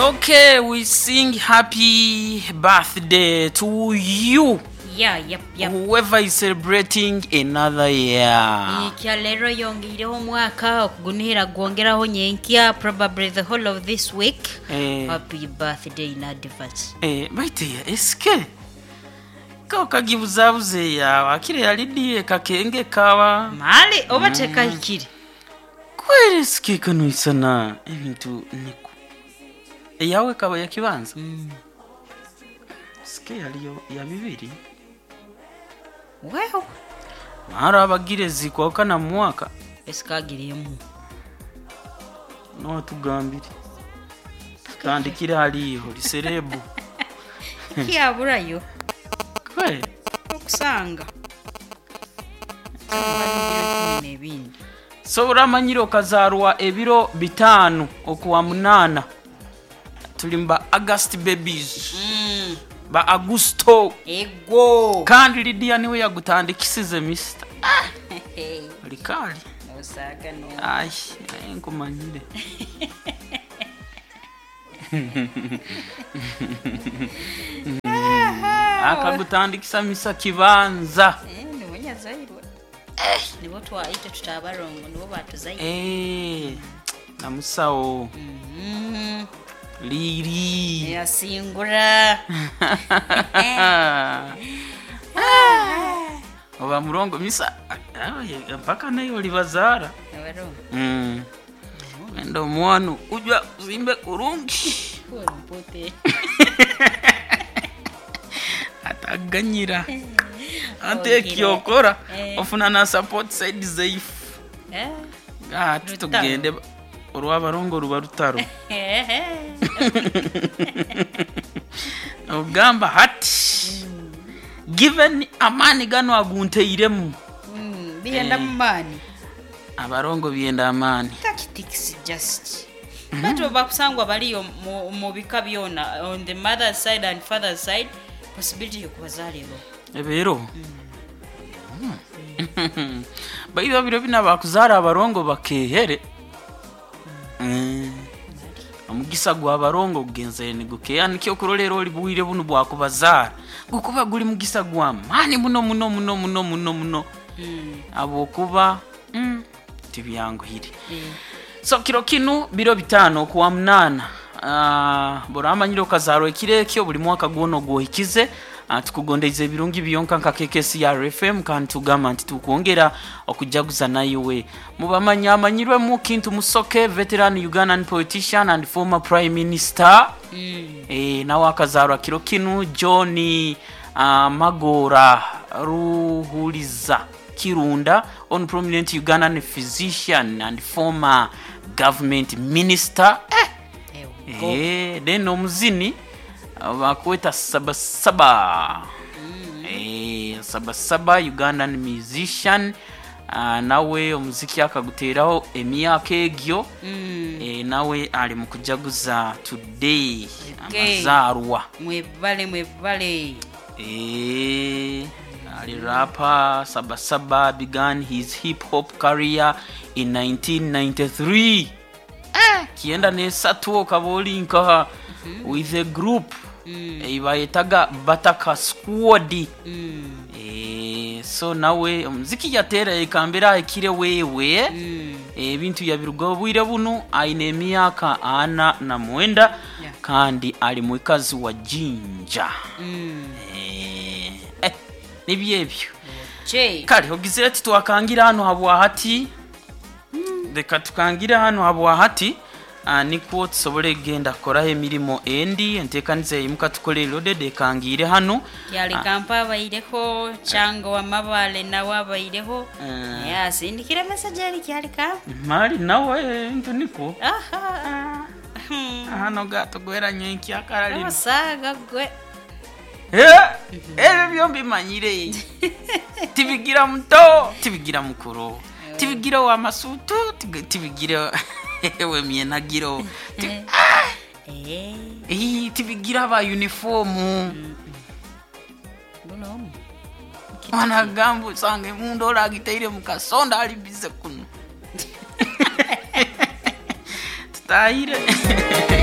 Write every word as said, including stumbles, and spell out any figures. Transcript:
Okay, we sing happy birthday to you. Yeah, yep, yep. Whoever is celebrating another year. Ikia lero yongireho mwaka okugunira gwongeraho nyenkya probably the whole of this week. Eh, Happy birthday in advance. Eh, baite ya eske. Ka kagibuzabuze ya akire yalidiye kakenge kawa. Mali obateka ikiri. Kweli eske kanu isana ebintu niku. Eyawe kawa ya kibanza. Mm. Eske yaliyo ya bibiri. Well, Mara abagirezi kwa kana mwaka. eskagiremu. No tugambiri. Kandi kiri haliyo liserebu. Kia burayo Kwe. okusanga. Nebindi. So uramanyiro kazarwa ebiro bitanu okuwa munana. Tulimba August babies. Mm. Ba Augusto. Ego. Kandi Lydia niwe yagutandikisize mister. Hey. Likali. Osaga no. Ai, enkomanyire. Akagutandikisa misa kibanza. Eh, ni mwenye zairwa. Ni watu waite tutabarongo nibo batuzaire. Eh. Namusao. Mhm. Liri. Yasingura. Oba murongo misa mpaka nayo libazara. Abarongo. Mm. Endo mwanu ujwa zimbe kurungi. Ko mpote. Ataganyira. Ante kiokora ofuna na support side zaif. Eh. Ah tutugende urwabarongo ruba rutaro. Eh. Ogamba hati. Given amani gano agunteiremu. Mm, bienda mumani. Abarongo bienda amani. Tactics just. Bato bakusangwa baliyo mu bika byona on the mother's side and father's side possibility yokubazaliro. Ebero. Mm. Bayiba biro bina bakuzara abarongo bakehere. Mm. Amugisa gwa barongo kugenze ni guke anikyo kurolero oli buwire bunu bwakubazara. Gukuba guli mugisa gwa mani muno muno muno muno muno muno. Mm. Abo kuba mm tibyango hiri. Mm. So kiro kinu biro bitano kuwa munana. Ah uh, boramanyiro kazaro ekireke buli mwaka gwono gwohikize. Uh, tukugondeize birungi biyonka nka K K C R F M kandi tugama nti tukuongera okujaguza nayiwe mubamanya amanyirwe mu kintu musoke veteran Ugandan politician and former prime minister. Mm. Eh na wakazarwa kiro kinu John uh, Magora Ruhuliza Kirunda, on prominent Ugandan physician and former government minister. Eh, eh then omuzini wakweta saba saba. Mm. Eh saba saba Ugandan musician. Uh, nawe omuziki akaguteraho emyaka egyo. Mm. Eh nawe ali mukujaguza today. Okay. Amazarwa mwebale mwebale. Eh ali rapper saba saba began his hip hop career in nineteen ninety-three. Eh kienda ne satuo kaboli nka mm-hmm. with a group. Mm. Ibayetaga Bataka Squad. Mm. Eh so nawe muziki yatera ikambera ikire wewe. Mm. Ebintu yabirugo bwire bunu aine emyaka ana na mwenda. Yeah. Kandi ali mwikazi wa Jinja. Mm. Eh, eh nibyebyo. Je kali ogizira ati twakangira hano habwa hati. Mm. Deka tukangira hano habwa hati. Uh, niko tusobole genda kora emirimo endi entekanize imuka tukole loaded ekangire hano yali uh, kampa bayireho chango wa mabale na wabayireho uh, ya sindikira message yali kyalika mali nawe ntu niko aha uh, hano gato gwera nyenki akarali osaga gwe eh eh byombi manyire tibigira mto tibigira mukuru tibigira wa masutu tibigira ewe mienagiro. Eh. Eh, tibigira ba uniform. Buno. Mana gambo sange mundo lagiteire mukasonda ali bize kuno. Tutaire.